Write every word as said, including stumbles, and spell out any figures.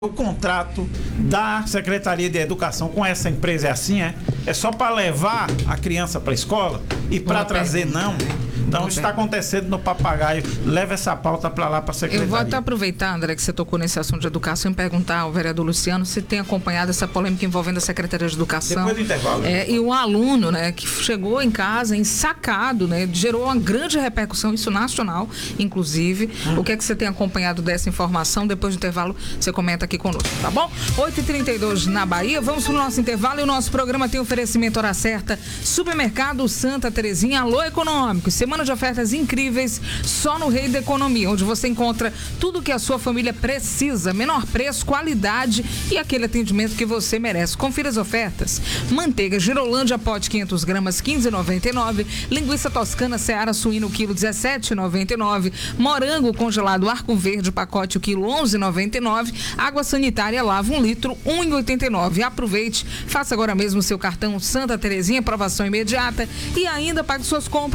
O contrato da Secretaria de Educação com essa empresa é assim, é? É só para levar a criança para a escola e para trazer não? Então isso está acontecendo no papagaio. Leva essa pauta para lá para a secretaria. Eu vou até aproveitar, André, que você tocou nesse assunto de educação e perguntar ao vereador Luciano se tem acompanhado essa polêmica envolvendo a Secretaria de Educação. Depois do intervalo. É, e um aluno, né, que chegou em casa ensacado, né, gerou uma grande repercussão, isso nacional, inclusive. Hum. O que é que você tem acompanhado dessa informação? Depois do intervalo, você comenta aqui conosco, tá bom? oito e trinta e dois na Bahia, vamos para o nosso intervalo e o nosso programa tem oferecimento hora certa, Supermercado Santa Terezinha, Alô Econômico, semana de ofertas incríveis só no Rei da Economia, onde você encontra tudo que a sua família precisa, menor preço, qualidade e aquele atendimento que você merece. Confira as ofertas. Manteiga Girolândia, pote quinhentas gramas, quinze reais e noventa e nove centavos. Linguiça toscana Seara suíno, quilo, dezessete reais e noventa e nove centavos. Morango congelado Arco Verde, pacote, o quilo, onze reais e noventa e nove centavos. Água sanitária Lava, um litro, um real e oitenta e nove centavos. Aproveite, faça agora mesmo o seu cartão Santa Terezinha, aprovação imediata e ainda pague suas compras